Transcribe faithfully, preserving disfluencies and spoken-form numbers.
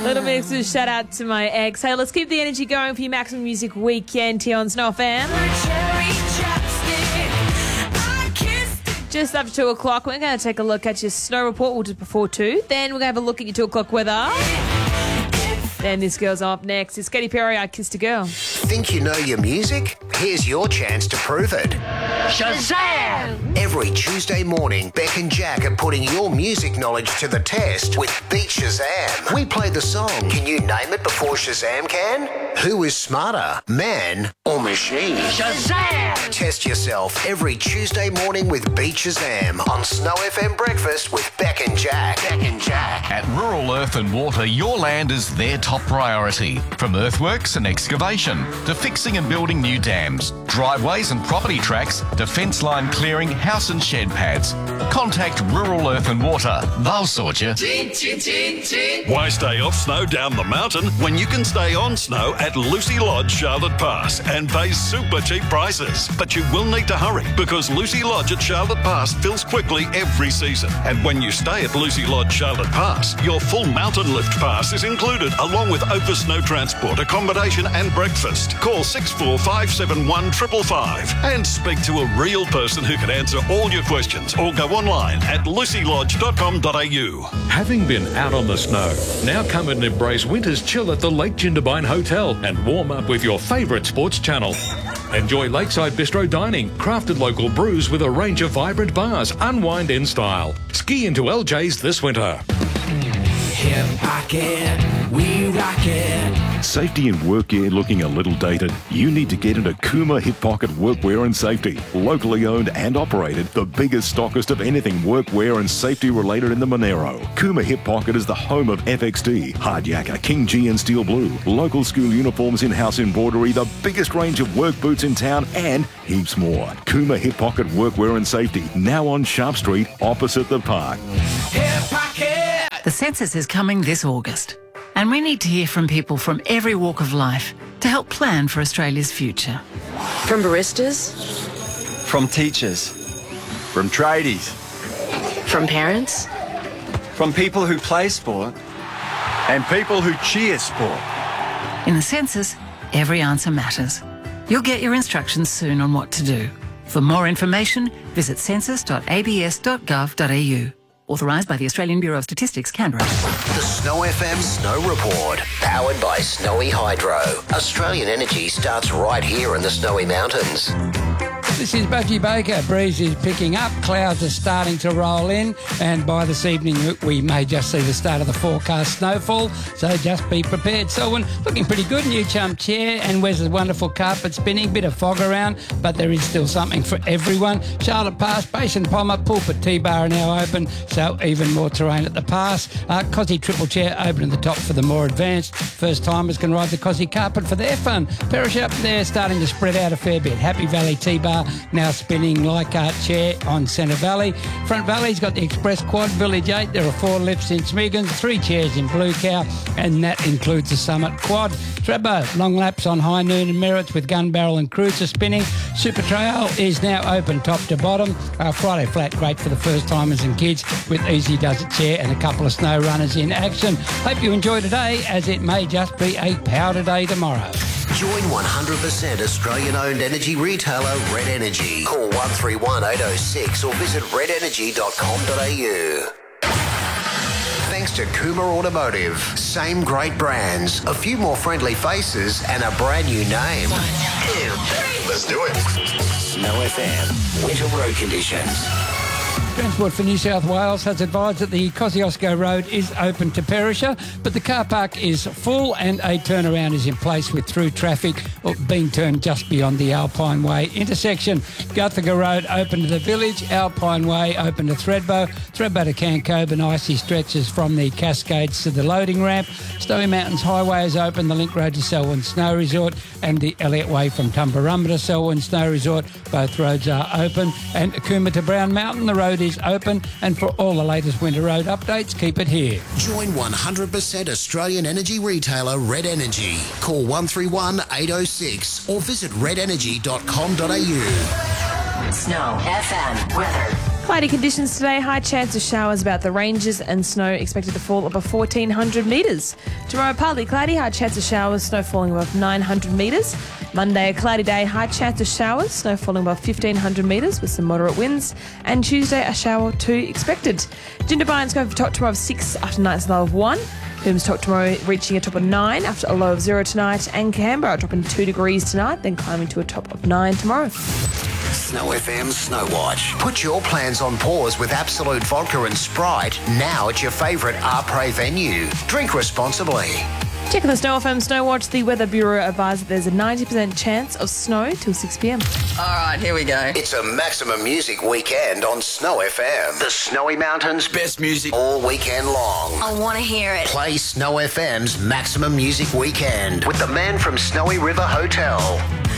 Little mix of shout out to my ex. Hey, let's keep the energy going for your Maximum Music Weekend here on Snow F M. Just after two o'clock, we're going to take a look at your snow report, well, just before two. Then we're going to have a look at your two o'clock weather. Then this girl's up next. It's Katy Perry, I Kissed a Girl. Think you know your music? Here's your chance to prove it. Shazam! Every Tuesday morning, Beck and Jack are putting your music knowledge to the test with Beat Shazam. We play the song. Can you name it before Shazam can? Who is smarter, man or machine? Shazam! Test yourself every Tuesday morning with Beat Shazam on Snow F M Breakfast with Beck and Jack. Beck and Jack. At Rural Earth and Water, your land is their top priority. From earthworks and excavation to fixing and building new dams, driveways and property tracks to fence line clearing, house and shed pads. Contact Rural Earth and Water. They'll sort you. Tin, tin, tin, tin. Why stay off snow down the mountain when you can stay on snow at Lucy Lodge, Charlotte Pass and pay super cheap prices? But you will need to hurry because Lucy Lodge at Charlotte Pass fills quickly every season. And when you stay at Lucy Lodge, Charlotte Pass, your full mountain lift pass is included along with over snow transport, accommodation and breakfast. Call six four five seven one five five five and speak to a real person who can answer all your questions or go online at lucy lodge dot com dot a u. Having been out on the snow, now come and embrace winter's chill at the Lake Jindabyne Hotel and warm up with your favourite sports channel. Enjoy lakeside bistro dining, crafted local brews with a range of vibrant bars, unwind in style. Ski into L J's this winter. Hip pocket, we rock it. Safety and work gear looking a little dated? You need to get into Kuma Hip Pocket Workwear and Safety. Locally owned and operated, the biggest stockist of anything workwear and safety related in the Monero. Kuma Hip Pocket is the home of F X D, Hard Yakka, King G and Steel Blue, local school uniforms, in-house embroidery, the biggest range of work boots in town, and heaps more. Kuma Hip Pocket Workwear and Safety, now on Sharp Street, opposite the park. Hip pocket. The census is coming this August, and we need to hear from people from every walk of life to help plan for Australia's future. From baristas, from teachers, from tradies, from parents, from people who play sport, and people who cheer sport. In the census, every answer matters. You'll get your instructions soon on what to do. For more information, visit census dot a b s dot gov dot a u. Authorised by the Australian Bureau of Statistics, Canberra. The Snow F M Snow Report, powered by Snowy Hydro. Australian energy starts right here in the Snowy Mountains. This is Budgie Baker. Breeze is picking up, clouds are starting to roll in, and by this evening we may just see the start of the forecast snowfall, so just be prepared. Selwyn, looking pretty good, new chum chair, and Wes's wonderful carpet spinning, bit of fog around, but there is still something for everyone. Charlotte Pass, Basin Palmer, Pulpit T-Bar are now open, so even more terrain at the pass. Uh, Cosy Triple Chair open at the top for the more advanced. First timers can ride the Cosy carpet for their fun. Perish up there starting to spread out a fair bit. Happy Valley T-Bar now spinning like art chair on Centre Valley. Front Valley's got the Express Quad, Village eight. There are four lifts in Smiggins, three chairs in Blue Cow, and that includes the Summit Quad. Trebbo, long laps on High Noon and Merritts with Gun Barrel and Cruiser spinning. Super Trail is now open top to bottom. Uh, Friday Flat, great for the first timers and kids with Easy Does It chair and a couple of snow runners in action. Hope you enjoy today, as it may just be a powder day tomorrow. Join one hundred percent Australian-owned energy retailer Red Energy. Call one three one eight oh six or visit red energy dot com dot a u. Thanks to Kuma Automotive. Same great brands, a few more friendly faces, and a brand new name. One, two, three. Let's do it. Snow F M. Winter road conditions. Transport for New South Wales has advised that the Kosciuszko Road is open to Perisher, but the car park is full and a turnaround is in place with through traffic being turned just beyond the Alpine Way intersection. Guthaga Road open to the village, Alpine Way open to Thredbo, Thredbo to Cancobe, icy stretches from the Cascades to the loading ramp. Snowy Mountains Highway is open, the Link Road to Selwyn Snow Resort, and the Elliott Way from Tumbarumba to Selwyn Snow Resort. Both roads are open. And Cooma to Brown Mountain, the road is open, and for all the latest winter road updates, keep it here. Join one hundred percent Australian energy retailer Red Energy. Call one three one eight oh six or visit red energy dot com dot a u. Snow F M weather. Cloudy conditions today. High chance of showers about the ranges and snow expected to fall above fourteen hundred metres. Tomorrow, partly cloudy. High chance of showers. Snow falling above nine hundred metres. Monday, a cloudy day. High chance of showers. Snow falling above fifteen hundred metres with some moderate winds. And Tuesday, a shower or two expected. Jindabyne's going for top tomorrow of six after night's low of one. Coombe's top tomorrow reaching a top of nine after a low of zero tonight. And Canberra dropping two degrees tonight, then climbing to a top of nine tomorrow. Snow F M's Snow Watch. Put your plans on pause with Absolute Vodka and Sprite now at your favourite Arpre venue. Drink responsibly. Checking the Snow F M Snow Watch, the Weather Bureau advised that there's a ninety percent chance of snow till six p m. All right, here we go. It's a maximum music weekend on Snow F M. The Snowy Mountains' best music all weekend long. I want to hear it. Play Snow F M's Maximum Music Weekend with the man from Snowy River Hotel.